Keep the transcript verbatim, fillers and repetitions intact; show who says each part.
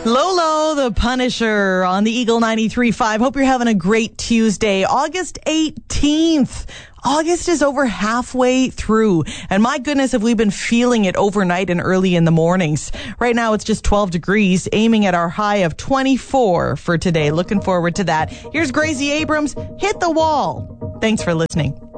Speaker 1: Lolo, the Punisher on the Eagle ninety-three point five. Hope you're having a great Tuesday, August eighteenth. August is over halfway through, and my goodness, have we been feeling it overnight and early in the mornings. Right now, it's just twelve degrees, aiming at our high of twenty-four for today. Looking forward to that. Here's Gracie Abrams, Hit the Wall. Thanks for listening.